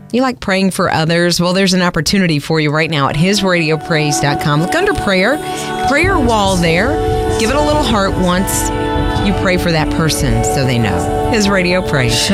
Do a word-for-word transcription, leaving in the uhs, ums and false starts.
You like praying for others? Well, there's an opportunity for you right now at his radio praise dot com. Look under prayer, prayer wall there. Give it a little heart once you pray for that person so they know. His Radio Praise.